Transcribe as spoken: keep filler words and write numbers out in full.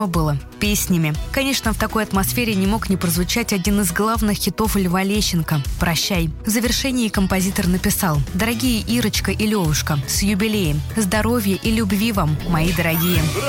было песнями. Конечно, в такой атмосфере не мог не прозвучать один из главных хитов Льва Лещенко «Прощай». В завершении композитор написал: «Дорогие Ирочка и Левушка, с юбилеем, здоровья и любви вам, мои дорогие».